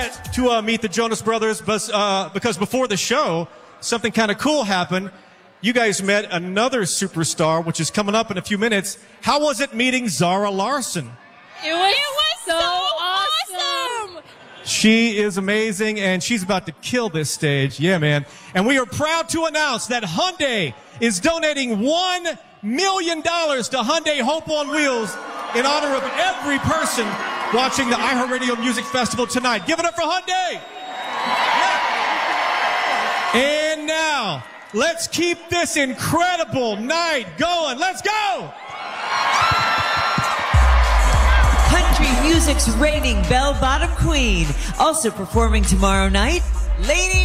to meet the Jonas Brothers, because before the show, something kind of cool happened. You guys met another superstar, which is coming up in a few minutes. How was it meeting Zara Larsson? It was so awesome! She is amazing, and she's about to kill this stage. Yeah, man. And we are proud to announce that Hyundai is donating $1 million to Hyundai Hope on Wheels in honor of every person watching the iHeartRadio Music Festival tonight. Give it up for Hyundai! Yeah. And now, let's keep this incredible night going. Let's go! Country music's reigning bell-bottom queen, also performing tomorrow night, Lady